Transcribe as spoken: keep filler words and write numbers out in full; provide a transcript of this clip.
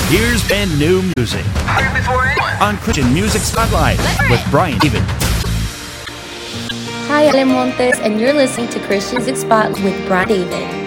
Here's brand new music on Christian Music Spotlight with Brian David. Hi, I'm Montes, and you're listening to Christian Music Spotlight with Brian David.